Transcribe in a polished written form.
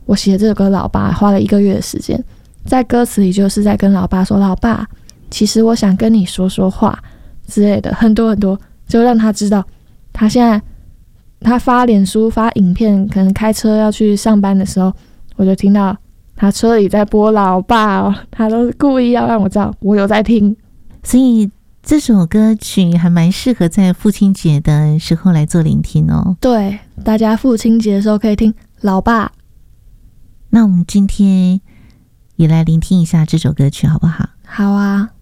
我写这首歌老爸花了1个月的时间，在歌词里就是在跟老爸说，老爸其实我想跟你说说话之类的，很多很多，就让他知道他现在他发脸书发影片，可能开车要去上班的时候，我就听到他车里在播老爸哦，他都是故意要让我知道我有在听。 所以这首歌曲还蛮适合在父亲节的时候来做聆听哦。 对，大家父亲节的时候可以听老爸。 那我们今天也来聆听一下这首歌曲好不好？ 好啊。